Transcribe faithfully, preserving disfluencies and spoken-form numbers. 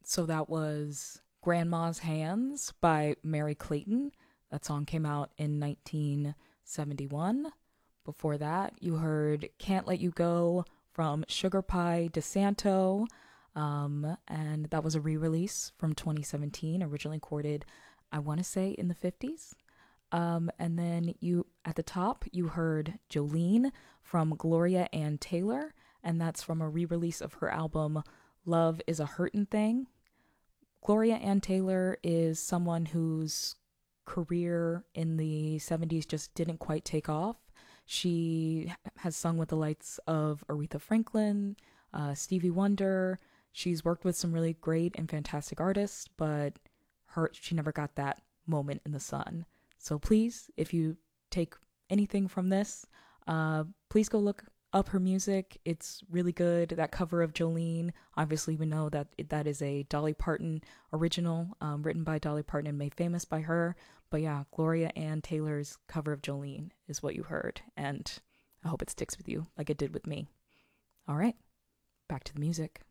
So that was Grandma's Hands by Mary Clayton. That song came out in nineteen seventy-one. Before that, you heard Can't Let You Go from Sugar Pie DeSanto. Um, and that was a re release from twenty seventeen, originally recorded, I want to say, in the fifties. Um, and then you, at the top, you heard Jolene from Gloria Ann Taylor, and that's from a re release of her album Love is a Hurtin' Thing. Gloria Ann Taylor is someone whose career in the seventies just didn't quite take off. She has sung with the likes of Aretha Franklin, uh, Stevie Wonder. She's worked with some really great and fantastic artists, but her she never got that moment in the sun. So please, if you take anything from this, uh, please go look up her music. It's really good. That cover of Jolene, obviously we know that that is a Dolly Parton original, um, written by Dolly Parton and made famous by her. But yeah, Gloria Ann Taylor's cover of Jolene is what you heard, and I hope it sticks with you like it did with me. All right, back to the music.